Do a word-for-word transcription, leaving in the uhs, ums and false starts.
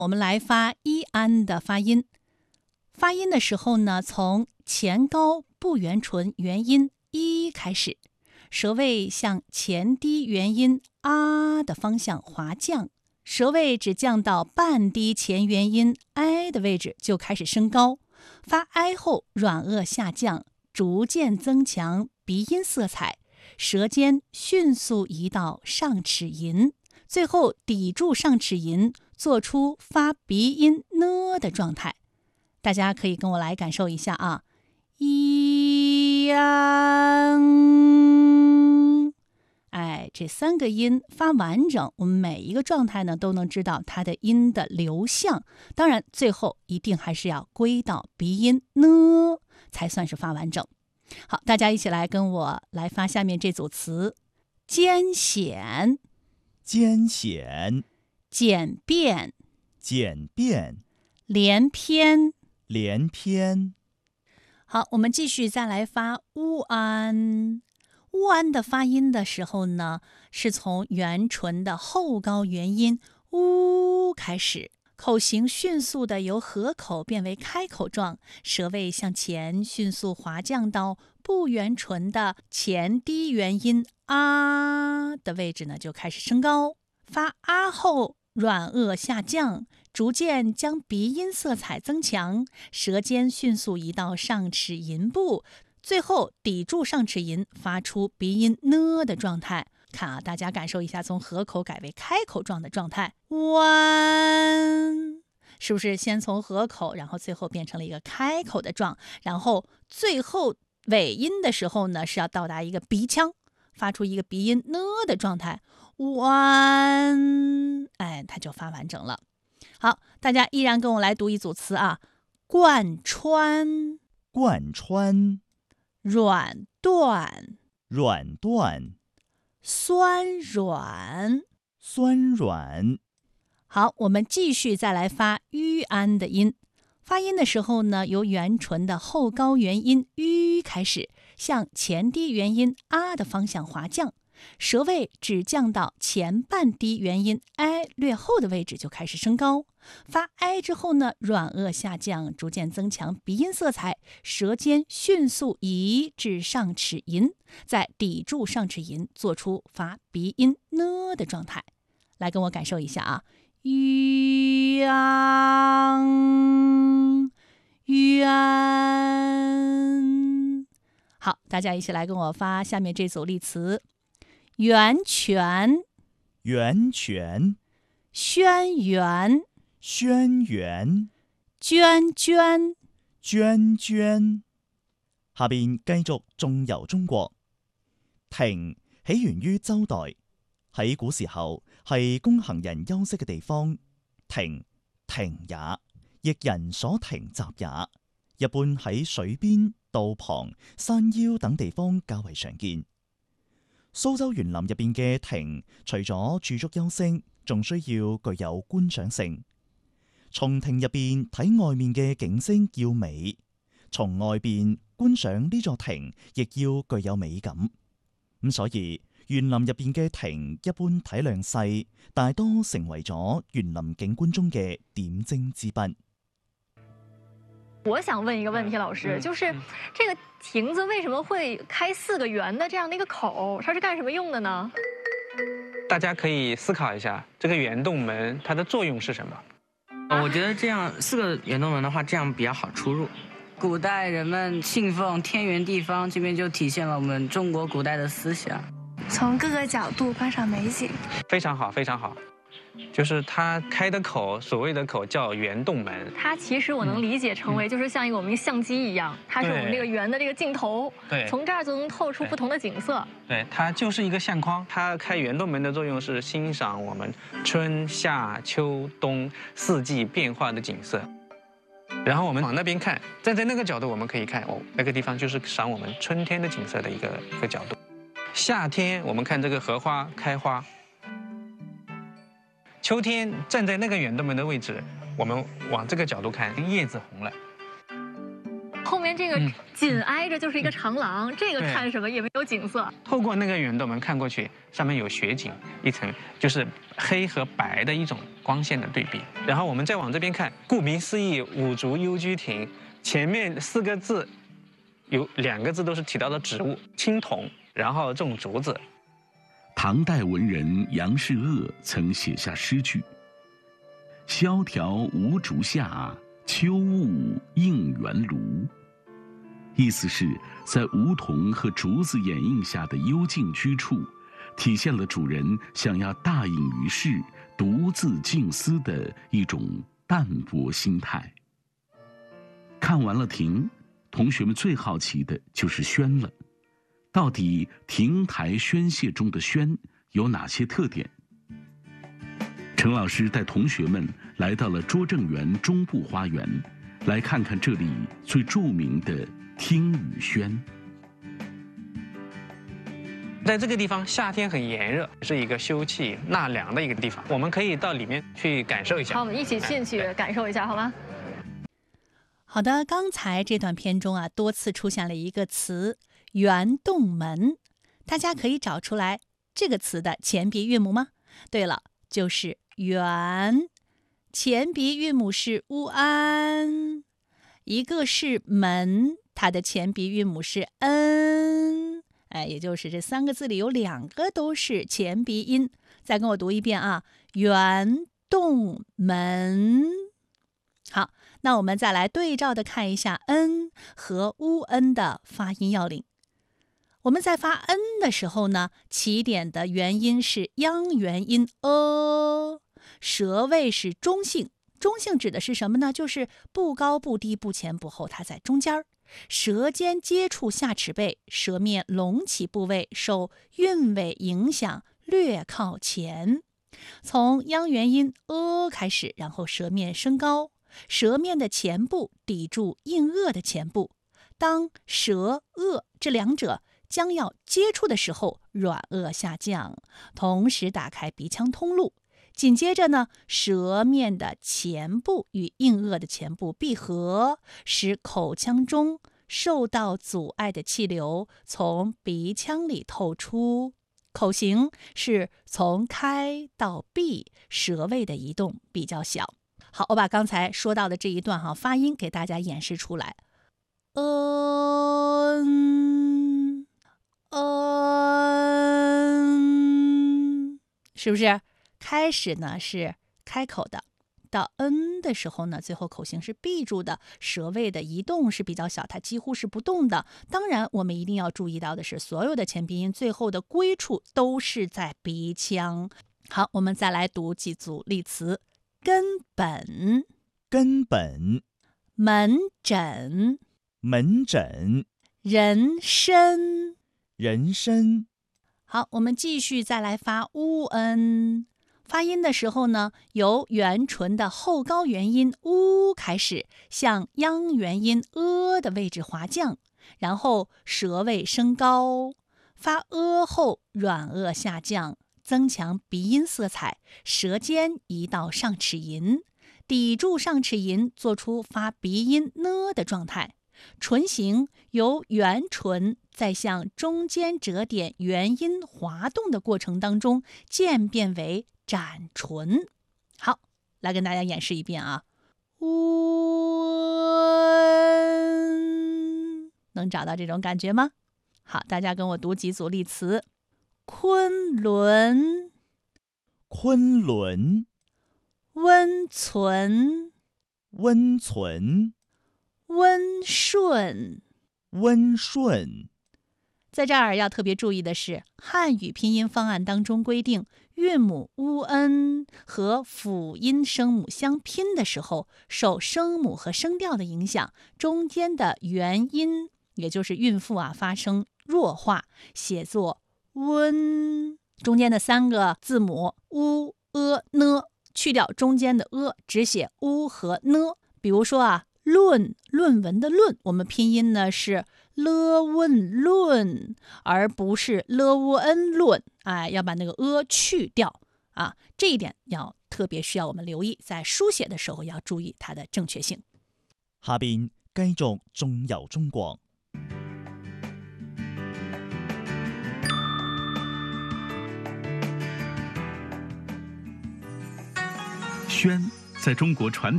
我们来发一安的发音。发音的时候呢，从前高不圆唇元音一开始，舌位向前低元音啊的方向滑降，舌位只降到半低前元音 i 的位置就开始升高。发 i 后软腭下降，逐渐增强鼻音色彩，舌尖迅速移到上齿龈，最后抵住上齿龈，做出发鼻音呢的状态。大家可以跟我来感受一下啊，一呀，哎，这三个音发完整，我们每一个状态呢都能知道它的音的流向。当然，最后一定还是要归到鼻音呢，才算是发完整。好，大家一起来跟我来发下面这组词：艰险、 艰险、 简便、 简便、 连篇。 连篇。 好，我们继续再来发乌安。乌安的发音的时候呢，是从元唇的后高元音乌开始，口型迅速的由合口变为开口状，舌位向前迅速滑降到不圆唇的前低元音啊的位置呢，就开始升高。发啊后软腭下降，逐渐将鼻音色彩增强，舌尖迅速移到上齿龈部，最后抵住上齿龈，发出鼻音呢的状态。看啊，大家感受一下，从合口改为开口状的状态。弯，是不是先从合口，然后最后变成了一个开口的状？然后最后尾音的时候呢，是要到达一个鼻腔，发出一个鼻音呢的状态。弯，哎，它就发完整了。好，大家依然跟我来读一组词啊：贯穿、 贯穿、 软断、 软断、 酸软。 酸软。 好，我们继续再来发吁安的音。发音的时候呢，由元唇的后高元音吁开始，向前低元音啊的方向滑降，舌位只降到前半低元音 i 略后的位置就开始升高。发 i 之后呢，软腭下降，逐渐增强鼻音色彩，舌尖迅速移至上齿龈，再抵住上齿龈，做出发鼻音呢的状态。来跟我感受一下啊，鸳鸳。好，大家一起来跟我发下面这组例词：源泉、 源泉、 轩辕、 轩辕、 涓涓。 涓涓。下邊繼續縱遊中國。庭起源於周代，喺古時候係供行人休息嘅地方。庭，亭也，亦人所停集也。一般喺水邊、道旁、山腰等地方較為常見。蘇州園林入邊嘅亭，除咗駐足休息，仲需要具有觀賞性。從亭入邊睇外面嘅景色要美，從外邊觀賞呢座亭亦要具有美感。咁所以園林入邊嘅亭一般體量細，大多成為咗園林景觀中嘅點睛之筆。 我想問一個問題，老師，就是這個亭子為什麼會開四個圓的這樣的一個口？它是幹什麼用的呢？ 大家可以思考一下，這個圓洞門它的作用是什麼？ 我覺得這樣四個圓洞門的話，這樣比較好出入。 古代人們信奉天圓地方，這邊就體現了我們中國古代的思想。 從各個角度觀賞美景， 非常好，非常好。就是它開的口，所謂的口叫圓洞門。 它其實我能理解成為，就是像一個我們相機一樣，它是我們這個圓的這個鏡頭， 對， 從這兒就能透出不同的景色。 對，它就是一個相框。它開圓洞門的作用是欣賞我們春夏秋冬四季變化的景色。然後我們往那邊看，站在那個角度，我們可以看哦，那個地方就是賞我們春天的景色的一個一個角度。夏天我們看這個荷花開花。秋天站在那個圓洞門的位置，我們往這個角度看，葉子紅了。 後面边这个紧挨着就是一个长廊，嗯、这个看什么也没有景色。 透过那个圆洞门看过去，上面有雪景一层，就是黑和白的一种光线的对比。然后我们再往这边看，顾名思义，五竹幽居亭，前面四个字有两个字都是提到的植物青桐，然后种竹子。 唐代文人杨士鄂曾写下诗句：萧条无竹下，秋雾映园庐。意思是在梧桐和竹子掩映下的幽静居处，体现了主人想要大隐于世、独自静思的一种淡泊心态。看完了亭，同学们最好奇的就是轩了。到底亭台轩榭中的轩有哪些特点？陈老师带同学们来到了拙政园中部花园，来看看这里最著名的听雨轩。 在这个地方，夏天很炎热，是一个休憩纳凉的一个地方。我们可以到里面去感受一下。 好，我们一起进去感受一下，好吗？ 好的，刚才这段片中啊，多次出现了一个词“圆洞门”，大家可以找出来这个词的前鼻韵母吗？对了，就是“圆”，前鼻韵母是 u an， 一个是“门”，它的前鼻韵母是 n， 哎，也就是这三个字里有两个都是前鼻音。再跟我读一遍啊，“圆洞门”。好，那我们再来对照的看一下 n 和 u n 的发音要领。我们在发 n 的时候呢，起点的元音是央元音 a， 舌位是中性。中性指的是什么呢？就是不高不低不前不后，它在中间儿。舌尖接触下齿背，舌面隆起部位受韵尾影响略靠前。从央元音 a 开始，然后舌面升高，舌面的前部抵住硬腭的前部，当舌腭这两者将要接触的时候，软腭下降，同时打开鼻腔通路。紧接着呢，舌面的前部与硬腭的前部闭合，使口腔中受到阻碍的气流从鼻腔里透出。口型是从开到闭，舌位的移动比较小。好，我把刚才说到的这一段哈发音给大家演示出来。嗯嗯，是不是？开始呢是开口的，到 n 的时候呢，最后口型是闭住的，舌位的移动是比较小，它几乎是不动的。当然，我们一定要注意到的是，所有的前鼻音最后的归处都是在鼻腔。好，我们再来读几组例词。根本， 根本， 门诊， 门诊， 人参， 人参。 好，我们继续再来发 u n。发音的时候呢，由元唇的后高元音 u 开始，向央元音 a 的位置滑降，然后舌位升高，发 a 后软腭下降，增强鼻音色彩，舌尖移到上齿龈，抵住上齿龈，做出发鼻音 n 的状态。唇形由元唇在向中间折点元音滑动的过程当中渐变为展唇。好，来跟大家演示一遍啊。温，能找到这种感觉吗？好，大家跟我读几组例词。昆仑， 昆仑， 温存， 温存， 温顺， 温顺。 在这儿要特别注意的是，汉语拼音方案当中规定，韵母 u n 和辅音声母相拼的时候，受声母和声调的影响，中间的元音，也就是韵腹啊，发生弱化，写作温。中间的三个字母 u、e、n 去掉中间的 e， 只写 u 和 n。比如说啊，论，论文的论，我们拼音呢是 了问论，而不是了乌恩论。哎，要把那个 e 去掉啊，这一点要特别需要我们留意，在书写的时候要注意它的正确性。 下邊繼續縱遊中國。 宣在中國傳統